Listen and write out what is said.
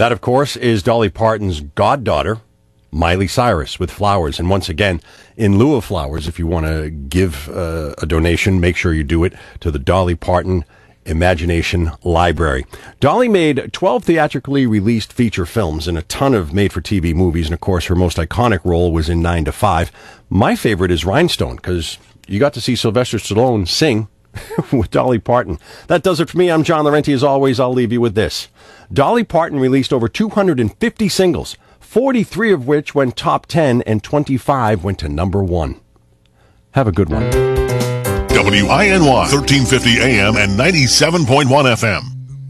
That, of course, is Dolly Parton's goddaughter, Miley Cyrus, with flowers. And once again, in lieu of flowers, if you want to give a donation, make sure you do it to the Dolly Parton Imagination Library. Dolly made 12 theatrically released feature films and a ton of made-for-TV movies, and of course her most iconic role was in 9 to 5. My favorite is Rhinestone, because you got to see Sylvester Stallone sing with Dolly Parton. That does it for me. I'm John Laurenti. As always, I'll leave you with this. Dolly Parton released over 250 singles, 43 of which went top 10 and 25 went to number 1. Have a good one. WINY 1350 AM and 97.1 FM.